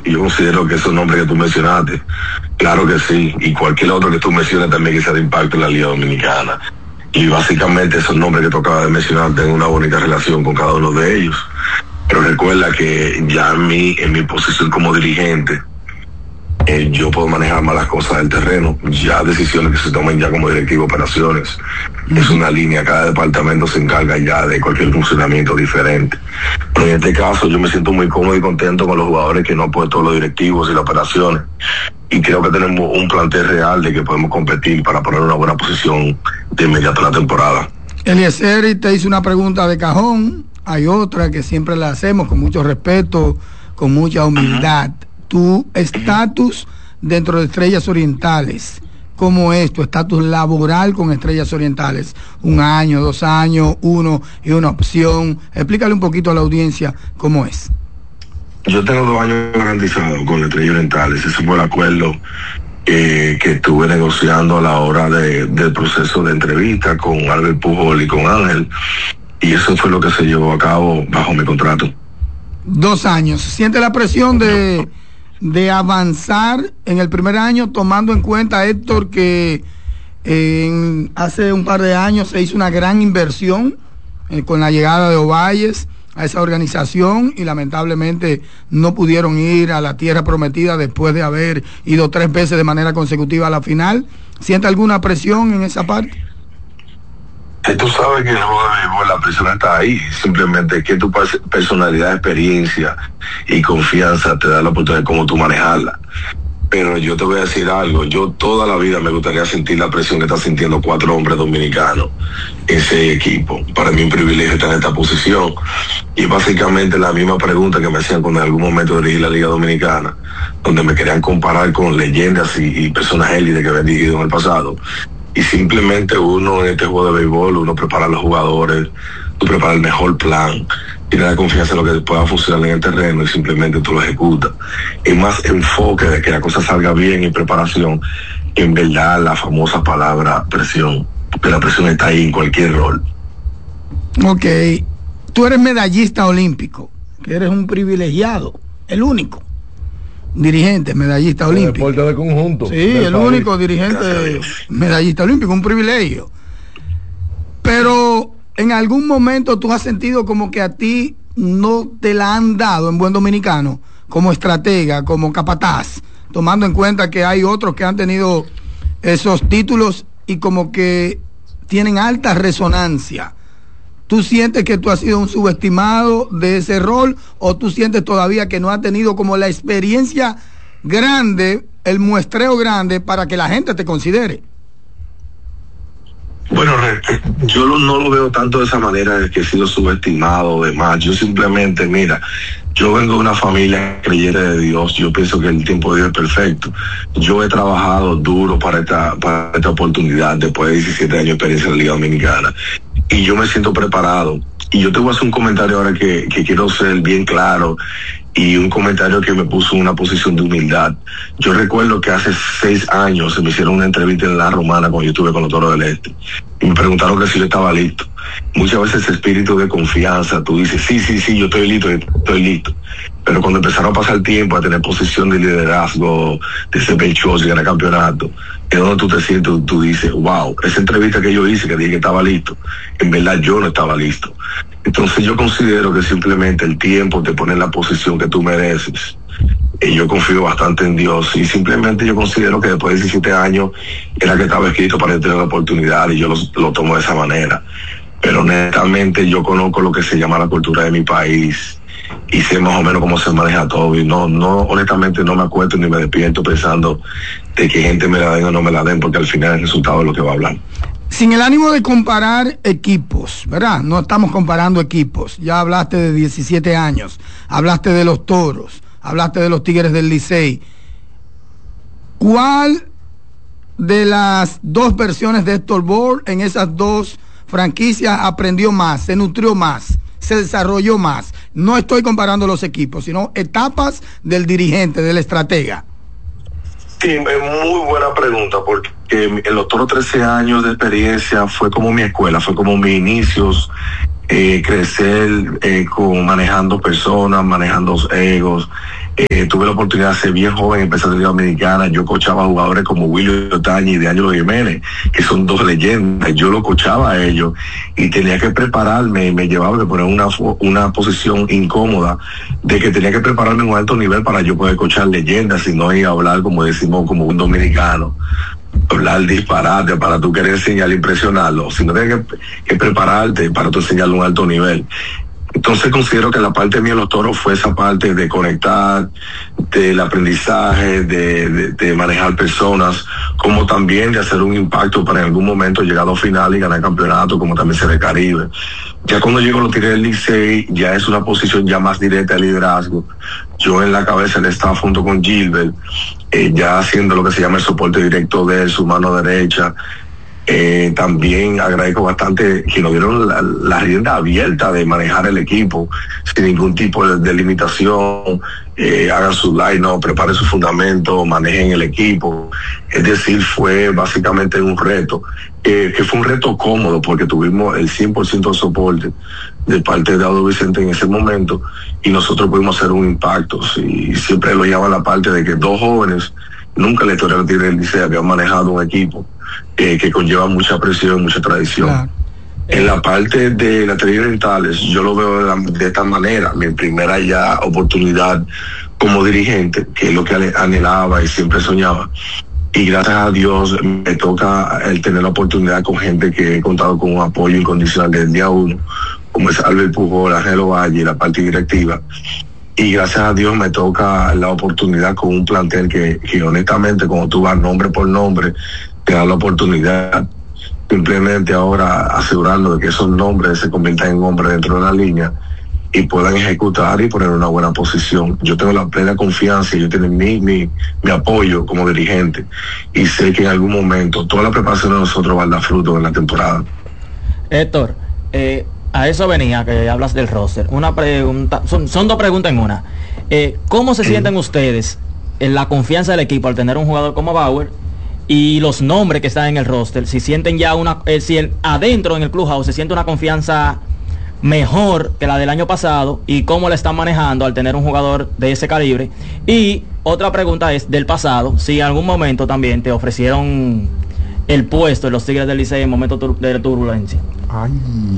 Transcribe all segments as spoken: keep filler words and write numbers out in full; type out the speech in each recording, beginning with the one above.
Y yo considero que esos nombres que tú mencionaste, claro que sí, y cualquier otro que tú menciones también que sea de impacto en la Liga Dominicana. Y básicamente esos nombres que tú acabas de mencionar, tengo una bonita relación con cada uno de ellos. Pero recuerda que ya en mi, en mi posición como dirigente, eh, yo puedo manejar más las cosas del terreno. Ya decisiones que se tomen ya como directivo de operaciones. Mm. Es una línea, cada departamento se encarga ya de cualquier funcionamiento diferente. Pero en este caso yo me siento muy cómodo y contento con los jugadores que nos han puesto los directivos y las operaciones. Y creo que tenemos un plantel real de que podemos competir para poner una buena posición de inmediato a la temporada. Eliezer te hizo una pregunta de cajón. Hay otra que siempre la hacemos con mucho respeto, con mucha humildad. Uh-huh. Tu estatus dentro de Estrellas Orientales, ¿cómo es tu estatus laboral con Estrellas Orientales? Un año, dos años, uno y una opción. Explícale un poquito a la audiencia cómo es. Yo tengo dos años garantizados con Estrellas Orientales. Ese fue el acuerdo eh, que estuve negociando a la hora de, del proceso de entrevista con Albert Pujol y con Ángel. Y eso fue lo que se llevó a cabo bajo mi contrato. Dos años. ¿Siente la presión de, de avanzar en el primer año, tomando en cuenta, Héctor, que eh, hace un par de años se hizo una gran inversión eh, con la llegada de Ovalles a esa organización y lamentablemente no pudieron ir a la tierra prometida después de haber ido tres veces de manera consecutiva a la final? ¿Siente alguna presión en esa parte? Eh, tú sabes que el juego de béisbol, la presión está ahí, simplemente que tu personalidad, experiencia y confianza te da la oportunidad de cómo tú manejarla. Pero yo te voy a decir algo, yo toda la vida me gustaría sentir la presión que están sintiendo cuatro hombres dominicanos, ese equipo. Para mí un privilegio estar en esta posición. Y básicamente la misma pregunta que me hacían cuando en algún momento dirigí la Liga Dominicana, donde me querían comparar con leyendas y, y personas élites que habían dirigido en el pasado. Y simplemente uno en este juego de béisbol, uno prepara a los jugadores, tú preparas el mejor plan, tiene la confianza en lo que pueda funcionar en el terreno y simplemente tú lo ejecutas. Es más enfoque de que la cosa salga bien y preparación, en verdad la famosa palabra presión, porque la presión está ahí en cualquier rol. Ok, tú eres medallista olímpico, que eres un privilegiado, el único dirigente medallista el olímpico. Deporte de conjunto. Sí, el país. Único dirigente medallista olímpico, un privilegio. Pero en algún momento tú has sentido como que a ti no te la han dado en buen dominicano, como estratega, como capataz, tomando en cuenta que hay otros que han tenido esos títulos y como que tienen alta resonancia. ¿Tú sientes que tú has sido un subestimado de ese rol o tú sientes todavía que no has tenido como la experiencia grande, el muestreo grande para que la gente te considere? Bueno, yo no lo veo tanto de esa manera de que he sido subestimado o demás. Yo simplemente, mira, yo vengo de una familia creyente de Dios. Yo pienso que el tiempo de Dios es perfecto. Yo he trabajado duro para esta, para esta oportunidad después de diecisiete años de experiencia en la Liga Dominicana. Y yo me siento preparado. Y yo te voy a hacer un comentario ahora que, que quiero ser bien claro y un comentario que me puso en una posición de humildad. Yo recuerdo que hace seis años se me hicieron una entrevista en La Romana cuando yo estuve con los Toros del Este y me preguntaron que si yo estaba listo. Muchas veces ese espíritu de confianza, tú dices, sí, sí, sí, yo estoy listo, estoy listo. Pero cuando empezaron a pasar el tiempo, a tener posición de liderazgo, de ser belchoso y ganar campeonato, es donde tú te sientes, tú dices, wow, esa entrevista que yo hice, que dije que estaba listo, en verdad yo no estaba listo. Entonces yo considero que simplemente el tiempo te pone en la posición que tú mereces. Y yo confío bastante en Dios y simplemente yo considero que después de diecisiete años era que estaba escrito para tener la oportunidad y yo lo, lo tomo de esa manera. Pero honestamente yo conozco lo que se llama la cultura de mi país y sé más o menos cómo se maneja todo y no, no, honestamente no me acuerdo ni me despierto pensando de que gente me la den o no me la den, porque al final el resultado es lo que va a hablar. Sin el ánimo de comparar equipos, ¿verdad? No estamos comparando equipos. Ya hablaste de diecisiete años, hablaste de los Toros, hablaste de los Tigres del Licey. ¿Cuál de las dos versiones de Héctor Bohr en esas dos franquicias aprendió más, se nutrió más, se desarrolló más? No estoy comparando los equipos, sino etapas del dirigente, del estratega. Sí, es muy buena pregunta, porque en los Toros trece años de experiencia fue como mi escuela, fue como mis inicios eh, crecer eh, con manejando personas, manejando egos. Eh, tuve la oportunidad de ser bien joven, empecé a la Liga Dominicana. Yo coachaba jugadores como Willy Otañi y de Ángelo Jiménez, que son dos leyendas. Yo lo coachaba a ellos y tenía que prepararme y me llevaba a poner una, una posición incómoda de que tenía que prepararme en un alto nivel para yo poder coachar leyendas y no ir a hablar, como decimos, como un dominicano. Hablar disparate para tú querer enseñar, impresionarlo, sino tienes que, que prepararte para tú enseñarle un alto nivel. Entonces considero que la parte mía de los toros fue esa parte de conectar, del aprendizaje, de, de, de manejar personas, como también de hacer un impacto para en algún momento llegar a final y ganar campeonato, como también ser el Caribe. Ya cuando llego a los Tigres del Licey, ya es una posición ya más directa de liderazgo. Yo en la cabeza del staff junto con Gilbert, eh, ya haciendo lo que se llama el soporte directo de él, su mano derecha. Eh, también agradezco bastante que nos dieron la, la rienda abierta de manejar el equipo sin ningún tipo de, de limitación. Eh, hagan su line, no, preparen su fundamento, manejen el equipo. Es decir, fue básicamente un reto, eh, que fue un reto cómodo porque tuvimos el cien por ciento de soporte de parte de Audo Vicente en ese momento y nosotros pudimos hacer un impacto. Y siempre lo llaman la parte de que dos jóvenes nunca en la historia del Licey habían manejado un equipo eh, que conlleva mucha presión, mucha tradición. Claro. En la parte de las Tigres Orientales, yo lo veo de, la, de esta manera, mi primera ya oportunidad como dirigente, que es lo que anhelaba y siempre soñaba. Y gracias a Dios me toca el tener la oportunidad con gente que he contado con un apoyo incondicional desde el día uno, como es Albert Pujol, Ángelo Valle, la parte directiva. Y gracias a Dios me toca la oportunidad con un plantel que, que honestamente, como tú vas nombre por nombre, te da la oportunidad. Simplemente ahora asegurarlo de que esos nombres se conviertan en hombres dentro de la línea y puedan ejecutar y poner una buena posición. Yo tengo la plena confianza y yo tengo mi, mi, mi apoyo como dirigente y sé que en algún momento toda la preparación de nosotros va a dar fruto en la temporada. Héctor, eh, a eso venía, que hablas del roster. Una pregunta, son, son dos preguntas en una. Eh, ¿Cómo se sienten ustedes en la confianza del equipo al tener un jugador como Bauer y los nombres que están en el roster? Si sienten ya una, eh, si el, adentro en el clubhouse se siente una confianza mejor que la del año pasado y cómo la están manejando al tener un jugador de ese calibre. Y otra pregunta es del pasado, si en algún momento también te ofrecieron el puesto en los Tigres del Licey en momentos tur de turbulencia. Ay.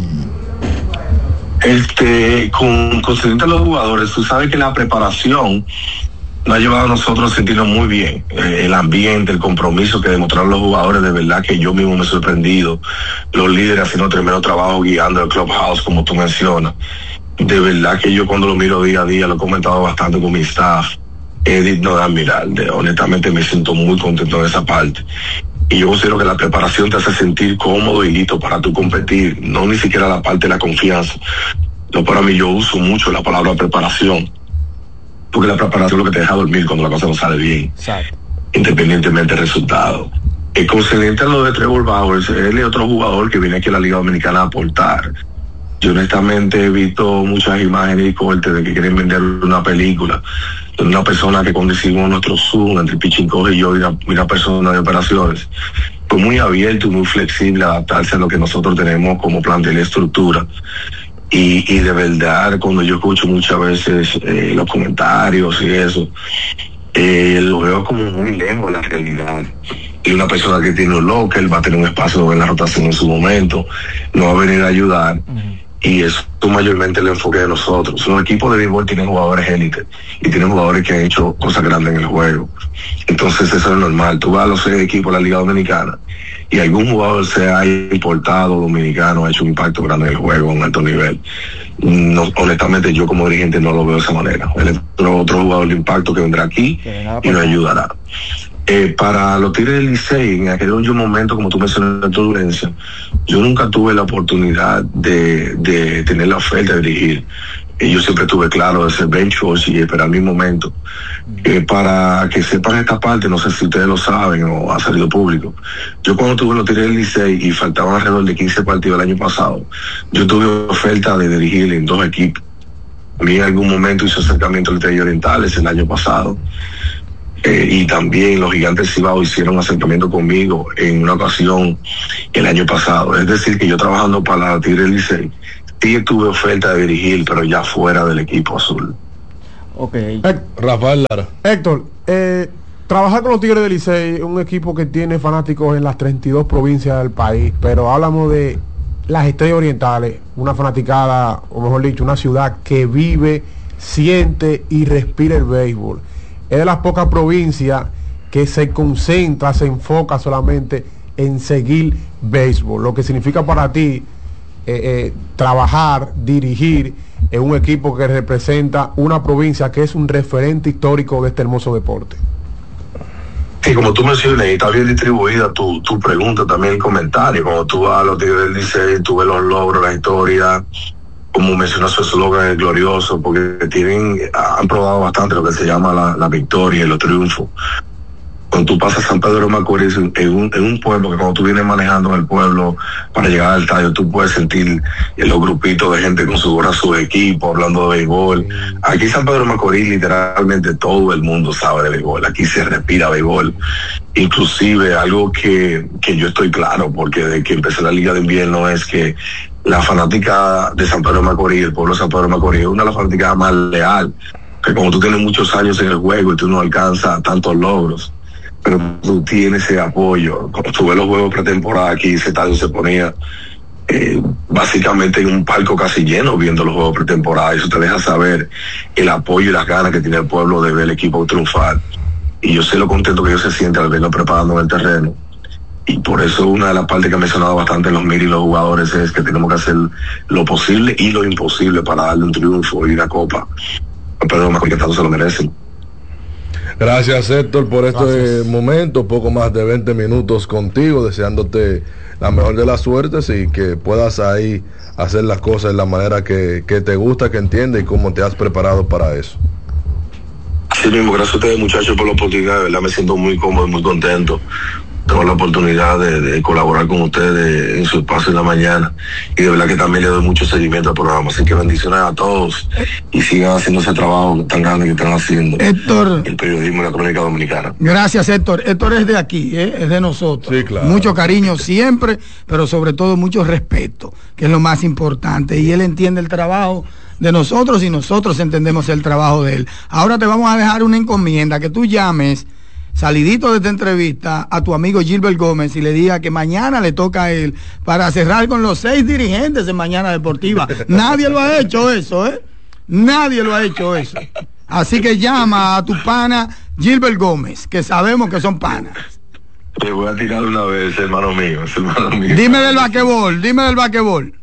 Este, con concerniente a los jugadores, tú sabes que la preparación nos ha llevado a nosotros a sentirnos muy bien. Eh, el ambiente, el compromiso que demostraron los jugadores, de verdad que yo mismo me he sorprendido. Los líderes haciendo tremendo trabajo guiando el clubhouse, como tú mencionas. De verdad que yo cuando lo miro día a día, lo he comentado bastante con mi staff, es digno de admirar. De, honestamente me siento muy contento en esa parte. Y yo considero que la preparación te hace sentir cómodo y listo para tú competir, no ni siquiera la parte de la confianza. No, para mí yo uso mucho la palabra preparación, porque la preparación es lo que te deja dormir cuando la cosa no sale bien, exacto, independientemente del resultado. El concerniente a lo de Trevor Bauer, él es otro jugador que viene aquí a la Liga Dominicana a aportar. Yo honestamente he visto muchas imágenes y cortes de que quieren vender una película de una persona que cuando hicimos nuestro Zoom entre Pichinco y yo y una, una persona de operaciones fue muy abierto y muy flexible a adaptarse a lo que nosotros tenemos como plantel de estructura. Y, y de verdad, cuando yo escucho muchas veces eh, los comentarios y eso, eh, lo veo como muy lejos de la realidad. Y una persona que tiene un local va a tener un espacio en la rotación en su momento, no va a venir a ayudar. Uh-huh. Y eso es mayormente el enfoque de nosotros. Los equipos de béisbol tienen jugadores élite y tienen jugadores que han hecho cosas grandes en el juego. Entonces eso es normal. Tú vas a los seis equipos de la Liga Dominicana y algún jugador se ha importado dominicano, ha hecho un impacto grande en el juego a un alto nivel. No, honestamente yo como dirigente no lo veo de esa manera. El otro, otro jugador de impacto que vendrá aquí y nos ayudará. Eh, para los Tigres del Licey, en aquel momento, como tú mencionaste, en turbulencia, yo nunca tuve la oportunidad de, de tener la oferta de dirigir. Eh, yo siempre tuve claro de ser bench coach y esperar mi momento. Eh, para que sepan esta parte, no sé si ustedes lo saben o ha salido público. Yo cuando tuve los Tigres del Licey y faltaban alrededor de quince partidos el año pasado, yo tuve oferta de dirigir en dos equipos. A mí en algún momento hice acercamiento al Tigres Orientales el año pasado. Eh, y también los Gigantes Cibao hicieron acercamiento conmigo en una ocasión el año pasado. Es decir, que yo trabajando para la Tigres del Licey sí tuve oferta de dirigir, pero ya fuera del equipo azul. Ok. Rafael Lara. Héctor, eh, trabajar con los Tigres del Licey, un equipo que tiene fanáticos en las treinta y dos provincias del país, pero hablamos de las estrellas orientales, una fanaticada, o mejor dicho, una ciudad que vive, siente y respira el béisbol. Es de las pocas provincias que se concentra, se enfoca solamente en seguir béisbol, lo que significa para ti eh, eh, trabajar, dirigir en un equipo que representa una provincia que es un referente histórico de este hermoso deporte. Sí, como tú mencionas, y está bien distribuida tu, tu pregunta, también el comentario. Cuando tú vas a los Tigres del Licey, tú ves los logros, la historia, como mencionó su eslogan, es glorioso, porque tienen, han probado bastante lo que se llama la, la victoria y los triunfos. Cuando tú pasas San Pedro de Macorís, en un, en un pueblo que cuando tú vienes manejando en el pueblo para llegar al estadio, tú puedes sentir los grupitos de gente con su gorra, su equipo, hablando de béisbol. Aquí San Pedro de Macorís, literalmente todo el mundo sabe de béisbol. Aquí se respira béisbol. Inclusive algo que, que yo estoy claro, porque desde que empecé la Liga de Invierno, es que la fanática de San Pedro de Macorís, el pueblo de San Pedro de Macorís, es una de las fanáticas más leal. Que como tú tienes muchos años en el juego y tú no alcanzas tantos logros, pero tú tienes ese apoyo. Cuando tuve los juegos pretemporada aquí, ese estadio se ponía eh, básicamente en un palco casi lleno viendo los juegos pretemporada. Eso te deja saber el apoyo y las ganas que tiene el pueblo de ver el equipo triunfar. Y yo sé lo contento que ellos se sienten al verlo preparando en el terreno. Y por eso una de las partes que ha mencionado bastante los Mir y los jugadores es que tenemos que hacer lo posible y lo imposible para darle un triunfo y una copa. Pero más que tanto se lo merecen. Gracias, Héctor, por este momento, poco más de veinte minutos contigo, deseándote la mejor de las suertes y que puedas ahí hacer las cosas de la manera que, que te gusta, que entiendes y cómo te has preparado para eso. Así mismo, gracias a ustedes, muchachos, por la oportunidad. De verdad me siento muy cómodo y muy contento. Tengo la oportunidad de, de colaborar con ustedes en su espacio en la mañana, y de verdad que también le doy mucho seguimiento al programa. Así que bendiciones a todos y sigan haciendo ese trabajo tan grande que están haciendo, Héctor, el periodismo y la crónica dominicana. Gracias, Héctor. Héctor es de aquí, ¿eh? Es de nosotros. Sí, claro. Mucho cariño siempre, pero sobre todo mucho respeto, que es lo más importante. Y él entiende el trabajo de nosotros y nosotros entendemos el trabajo de él. Ahora te vamos a dejar una encomienda, que tú llames salidito de esta entrevista a tu amigo Gilbert Gómez y le diga que mañana le toca a él para cerrar con los seis dirigentes en Mañana Deportiva. Nadie lo ha hecho eso, ¿eh? Nadie lo ha hecho eso. Así que llama a tu pana Gilbert Gómez, que sabemos que son panas. Te voy a tirar una vez, hermano mío, es hermano mío. Dime del basquetbol, dime del basquetbol.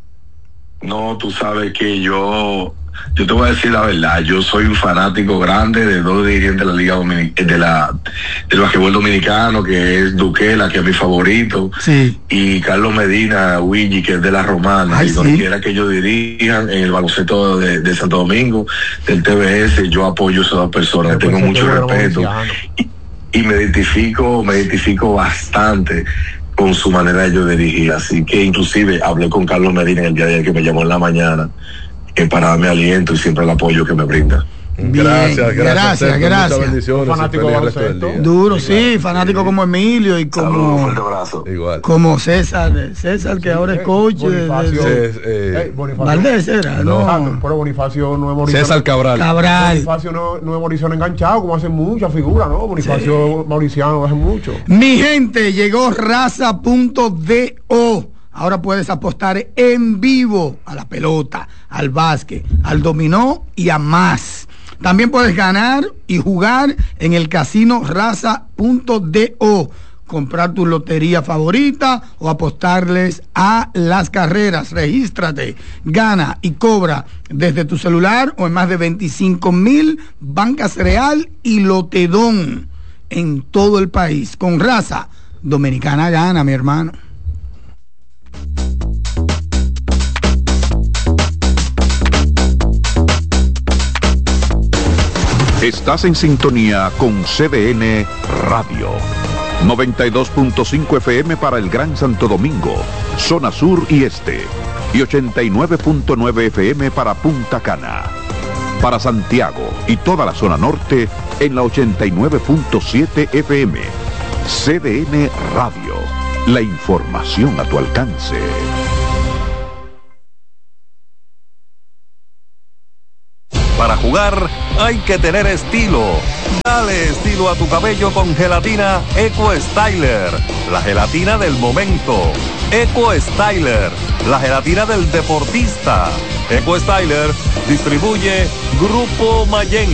No, tú sabes que yo, yo te voy a decir la verdad, yo soy un fanático grande de dos dirigentes de la Liga Dominic de la del basquetbol dominicano, que es Duquela, que es mi favorito, sí, y Carlos Medina, Luigi, que es de la Romana. Ay, y donde sí, quiera que ellos dirijan en el baloncesto de, de Santo Domingo, del T B S, yo apoyo a esas dos personas, pues tengo mucho respeto y, y me identifico, me identifico bastante con su manera de ellos dirigir. Así que inclusive hablé con Carlos Medina el día de ayer, que me llamó en la mañana, eh, para darme aliento y siempre el apoyo que me brinda. Bien, gracias, gracias, gracias. Bendiciones. Fanático de duro, sí, fanático como Emilio y como abrazo. Igual. Como César, César que sí, ahora es coach Bonifacio, de, de, eh, eh, Bonifacio, Valdés era, no, no. Pero Bonifacio no es Mauricio. César Cabral. Cabral. Bonifacio no, no es Mauricio enganchado, como hacen muchas figuras, ¿no? Bonifacio sí, Mauriciano hace mucho. Mi gente, llegó raza punto do. Ahora puedes apostar en vivo a la pelota, al básquet, al dominó y a más. También puedes ganar y jugar en el casino raza punto do, comprar tu lotería favorita o apostarles a las carreras. Regístrate, gana y cobra desde tu celular o en más de veinticinco mil bancas real y lotedón en todo el país. Con Raza Dominicana gana, mi hermano. Estás en sintonía con C D N Radio. noventa y dos punto cinco F M para el Gran Santo Domingo, zona sur y este. Y ochenta y nueve punto nueve F M para Punta Cana. Para Santiago y toda la zona norte en la ochenta y nueve punto siete F M. C D N Radio. La información a tu alcance. jugar, hay que tener estilo. Dale estilo a tu cabello con gelatina Eco Styler, la gelatina del momento. Eco Styler, la gelatina del deportista. Eco Styler distribuye Grupo Mayen.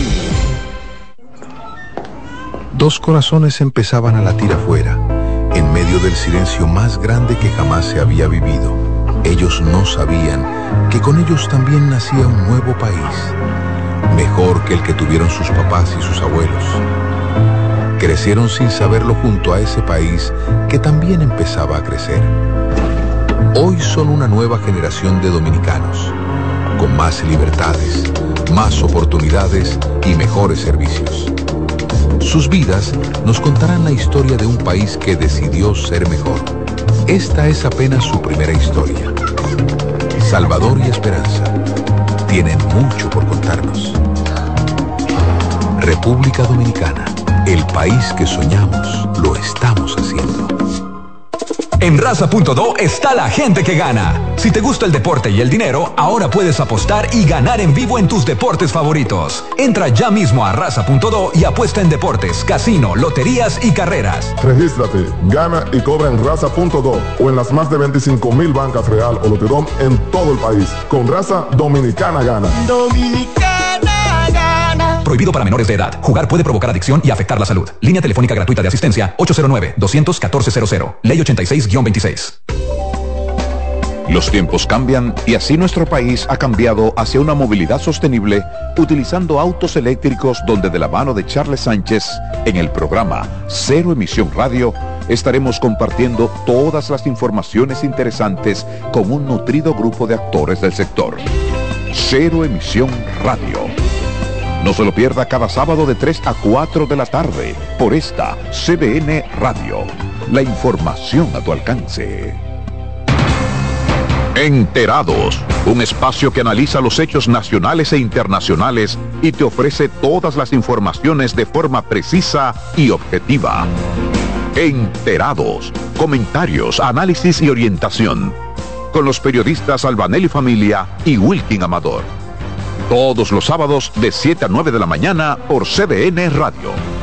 Dos corazones empezaban a latir afuera, en medio del silencio más grande que jamás se había vivido. Ellos no sabían que con ellos también nacía un nuevo país, mejor que el que tuvieron sus papás y sus abuelos. Crecieron sin saberlo junto a ese país que también empezaba a crecer. Hoy son una nueva generación de dominicanos, con más libertades, más oportunidades y mejores servicios. Sus vidas nos contarán la historia de un país que decidió ser mejor. Esta es apenas su primera historia. Salvador y Esperanza tienen mucho por contarnos. República Dominicana, el país que soñamos, lo estamos haciendo. En raza punto do está la gente que gana. Si te gusta el deporte y el dinero, ahora puedes apostar y ganar en vivo en tus deportes favoritos. Entra ya mismo a raza punto do y apuesta en deportes, casino, loterías y carreras. Regístrate, gana y cobra en raza punto do o en las más de veinticinco mil bancas Real o Lotedom en todo el país. Con Raza Dominicana gana. Dominicana gana. Prohibido para menores de edad. Jugar puede provocar adicción y afectar la salud. Línea telefónica gratuita de asistencia ocho cero nueve, dos uno cuatro cero cero. Ley ochenta y seis guión veintiséis. Los tiempos cambian y así nuestro país ha cambiado hacia una movilidad sostenible utilizando autos eléctricos, donde de la mano de Charles Sánchez en el programa Cero Emisión Radio estaremos compartiendo todas las informaciones interesantes con un nutrido grupo de actores del sector. Cero Emisión Radio. No se lo pierda cada sábado de tres a cuatro de la tarde por esta C D N Radio. La información a tu alcance. Enterados, un espacio que analiza los hechos nacionales e internacionales y te ofrece todas las informaciones de forma precisa y objetiva. Enterados, comentarios, análisis y orientación, con los periodistas Albanelli Familia y Wilkin Amador. Todos los sábados de siete a nueve de la mañana por C D N Radio.